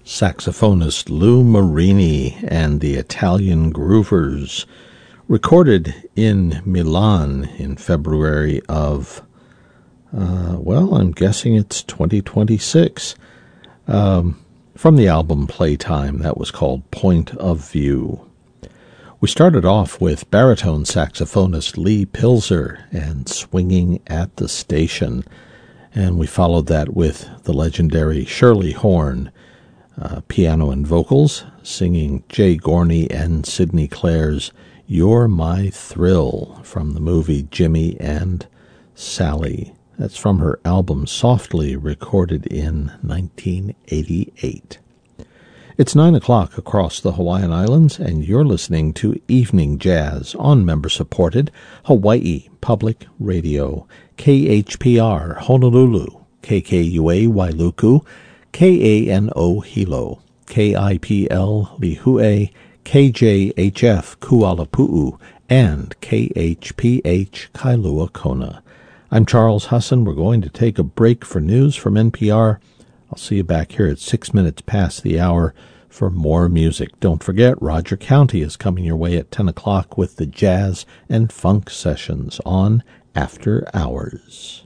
saxophonist Lou Marini and the Italian Groovers, recorded in Milan in February of, I'm guessing it's 2026, from the album Playtime. That was called Point of View. We started off with baritone saxophonist Lee Pilzer and Swinging at the Station, and we followed that with the legendary Shirley Horn, piano and vocals, singing Jay Gorney and Sidney Clare's You're My Thrill from the movie Jimmy and Sally. That's from her album Softly, recorded in 1988. It's 9 o'clock across the Hawaiian Islands, and you're listening to Evening Jazz on member-supported Hawaii Public Radio, KHPR Honolulu, KKUA Wailuku, KANO Hilo, KIPL Lihue, KJHF Kualapu'u, and KHPH Kailua Kona. I'm Charles Husson. We're going to take a break for news from NPR. I'll see you back here at 6 minutes past the hour for more music. Don't forget, Roger County is coming your way at 10 o'clock with the Jazz and Funk Sessions on After Hours.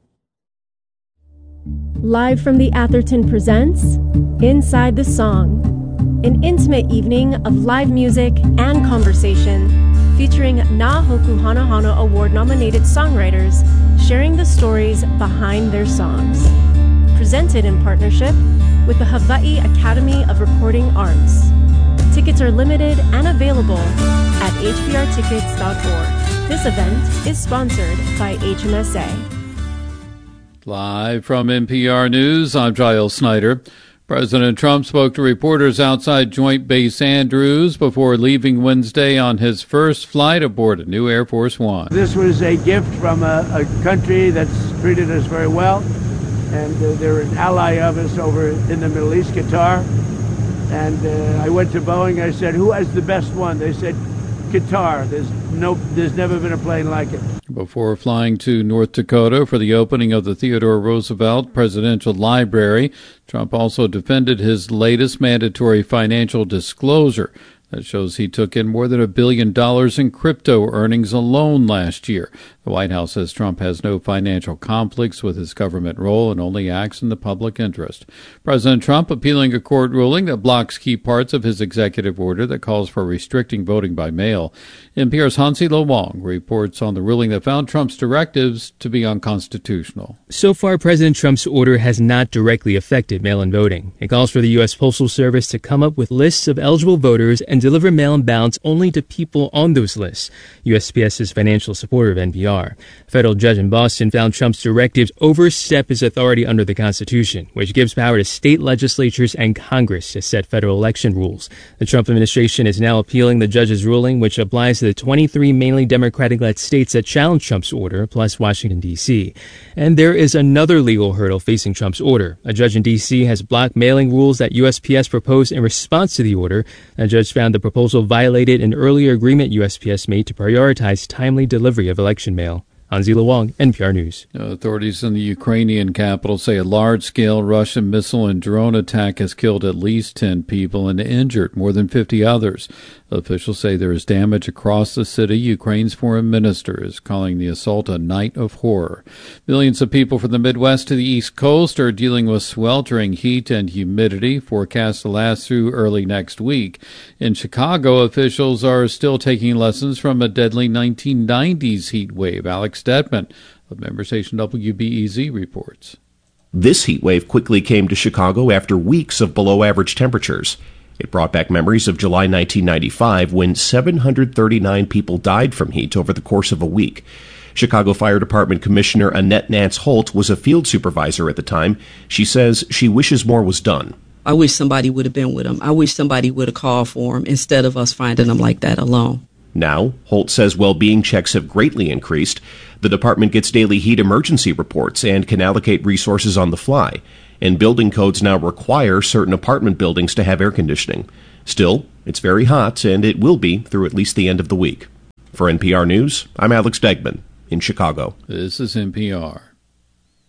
Live from the Atherton presents Inside the Song, an intimate evening of live music and conversation featuring Na Hoku Hanahana Award-nominated songwriters sharing the stories behind their songs. Presented in partnership with the Hawaii Academy of Recording Arts. Tickets are limited and available at hbrtickets.org. This event is sponsored by HMSA. Live from NPR News, I'm Giles Snyder. President Trump spoke to reporters outside Joint Base Andrews before leaving Wednesday on his first flight aboard a new Air Force One. This was a gift from a country that's treated us very well, and they're an ally of us over in the Middle East, Qatar. And I went to Boeing, I said, who has the best one? They said, Qatar. There's never been a plane like it. Before flying to North Dakota for the opening of the Theodore Roosevelt Presidential Library, Trump also defended his latest mandatory financial disclosure that shows he took in more than $1 billion in crypto earnings alone last year. The White House says Trump has no financial conflicts with his government role and only acts in the public interest. President Trump appealing a court ruling that blocks key parts of his executive order that calls for restricting voting by mail. NPR's Hansi Lo Wong reports on the ruling that found Trump's directives to be unconstitutional. So far, President Trump's order has not directly affected mail-in voting. It calls for the U.S. Postal Service to come up with lists of eligible voters and deliver mail-in ballots only to people on those lists. USPS's financial supporter of NPR. A federal judge in Boston found Trump's directives overstep his authority under the Constitution, which gives power to state legislatures and Congress to set federal election rules. The Trump administration is now appealing the judge's ruling, which applies to the 23 mainly Democratic-led states that challenged Trump's order, plus Washington, D.C. And there is another legal hurdle facing Trump's order. A judge in D.C. has blocked mailing rules that USPS proposed in response to the order. A judge found the proposal violated an earlier agreement USPS made to prioritize timely delivery of election mail. Hansi Lo Wong, NPR News. Authorities in the Ukrainian capital say a large-scale Russian missile and drone attack has killed at least 10 people and injured more than 50 others. Officials say there is damage across the city. Ukraine's foreign minister is calling the assault a night of horror. Millions of people from the Midwest to the East Coast are dealing with sweltering heat and humidity, forecast to last through early next week. In Chicago, officials are still taking lessons from a deadly 1990s heat wave. Alex Detman of member station WBEZ reports. This heat wave quickly came to Chicago after weeks of below-average temperatures. It brought back memories of July 1995 when 739 people died from heat over the course of a week. Chicago Fire Department Commissioner Annette Nance Holt was a field supervisor at the time. She says she wishes more was done. I wish somebody would have been with them. I wish somebody would have called for them instead of us finding them like that alone. Now, Holt says well-being checks have greatly increased. The department gets daily heat emergency reports and can allocate resources on the fly. And building codes now require certain apartment buildings to have air conditioning. Still, it's very hot, and it will be through at least the end of the week. For NPR News, I'm Alex Degman in Chicago. This is NPR.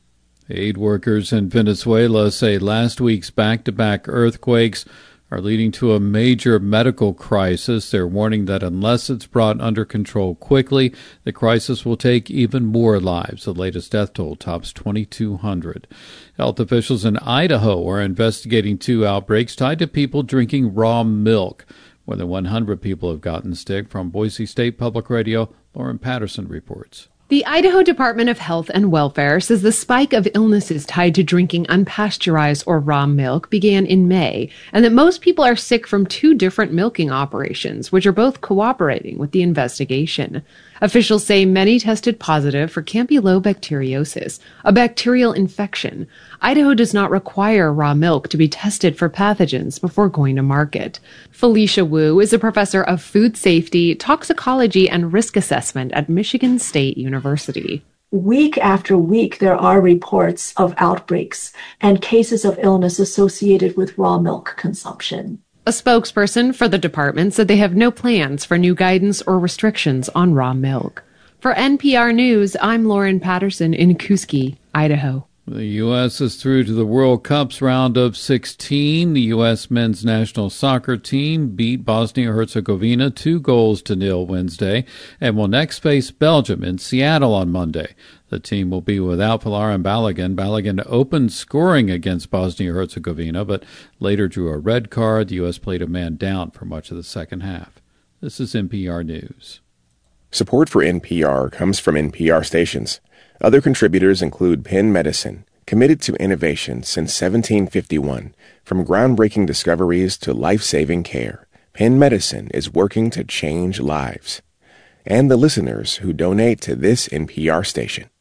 Aid workers in Venezuela say last week's back-to-back earthquakes are leading to a major medical crisis. They're warning that unless it's brought under control quickly, the crisis will take even more lives. The latest death toll tops 2,200. Health officials in Idaho are investigating 2 outbreaks tied to people drinking raw milk. More than 100 people have gotten sick. From Boise State Public Radio, Lauren Patterson reports. The Idaho Department of Health and Welfare says the spike of illnesses tied to drinking unpasteurized or raw milk began in May, and that most people are sick from 2 different milking operations, which are both cooperating with the investigation. Officials say many tested positive for campylobacteriosis, a bacterial infection. Idaho does not require raw milk to be tested for pathogens before going to market. Felicia Wu is a professor of food safety, toxicology, and risk assessment at Michigan State University. Week after week, there are reports of outbreaks and cases of illness associated with raw milk consumption. A spokesperson for the department said they have no plans for new guidance or restrictions on raw milk. For NPR News, I'm Lauren Patterson in Kuski, Idaho. The U.S. is through to the World Cup's round of 16. The U.S. men's national soccer team beat Bosnia-Herzegovina 2-0 Wednesday and will next face Belgium in Seattle on Monday. The team will be without Folarin Balogun. Balogun opened scoring against Bosnia-Herzegovina, but later drew a red card. The U.S. played a man down for much of the second half. This is NPR News. Support for NPR comes from NPR stations. Other contributors include Penn Medicine, committed to innovation since 1751. From groundbreaking discoveries to life-saving care, Penn Medicine is working to change lives. And the listeners who donate to this NPR station.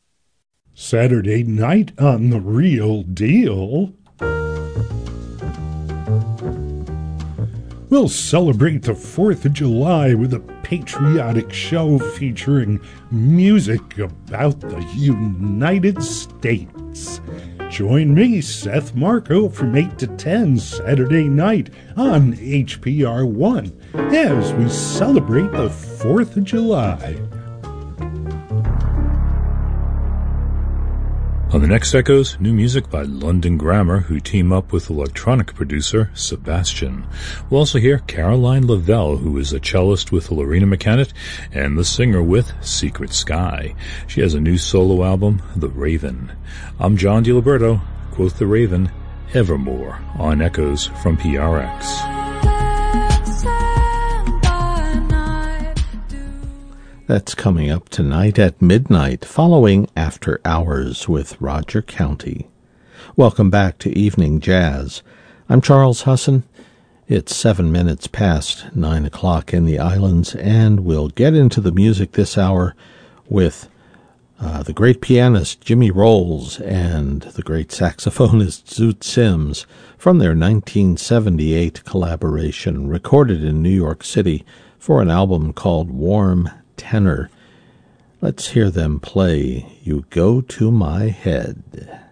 Saturday night on The Real Deal, we'll celebrate the 4th of July with a patriotic show featuring music about the United States. Join me, Seth Marco, from 8 to 10 Saturday night on HPR 1 as we celebrate the 4th of July. On the next Echoes, new music by London Grammar, who team up with electronic producer Sebastian. We'll also hear Caroline Lavelle, who is a cellist with Lorena McKennitt and the singer with Secret Sky. She has a new solo album, The Raven. I'm John DiLiberto, quote The Raven, Evermore, on Echoes from PRX. That's coming up tonight at midnight, following After Hours with Roger County. Welcome back to Evening Jazz. I'm Charles Husson. It's 7 minutes past 9 o'clock in the islands, and we'll get into the music this hour with the great pianist Jimmy Rolls and the great saxophonist Zoot Sims from their 1978 collaboration recorded in New York City for an album called Warm Tenor. Let's hear them play You Go to My Head.